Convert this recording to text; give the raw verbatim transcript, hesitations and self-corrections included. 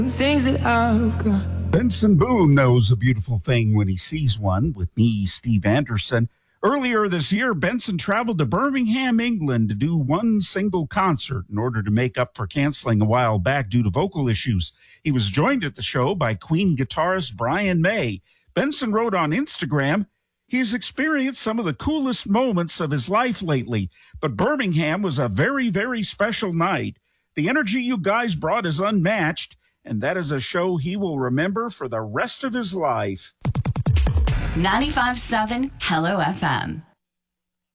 Things that I've got. Benson Boone knows a beautiful thing when he sees one. With me, Steve Anderson. Earlier this year, Benson traveled to Birmingham, England to do one single concert in order to make up for canceling a while back due to vocal issues. He was joined at the show by Queen guitarist Brian May. Benson wrote on Instagram, he's experienced some of the coolest moments of his life lately, but Birmingham was a very, very special night. The energy you guys brought is unmatched, and that is a show he will remember for the rest of his life. ninety-five point seven Hello F M.